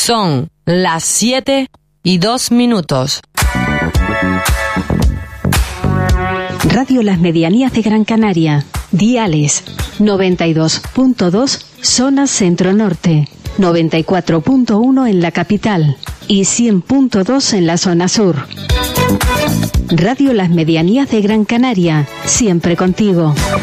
Son las 7:02. Radio Las Medianías de Gran Canaria. Diales 92.2 zona centro-norte, 94.1 en la capital y 100.2 en la zona sur. Radio Las Medianías de Gran Canaria, siempre contigo.